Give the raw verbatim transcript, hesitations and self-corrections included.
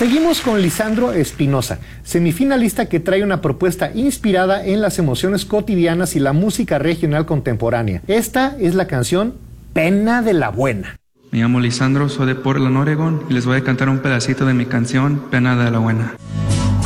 Seguimos con Lisandro Espinosa, semifinalista que trae una propuesta inspirada en las emociones cotidianas y la música regional contemporánea. Esta es la canción Pena de la Buena. Me llamo Lisandro, soy de Portland, Oregon, y les voy a cantar un pedacito de mi canción Pena de la Buena.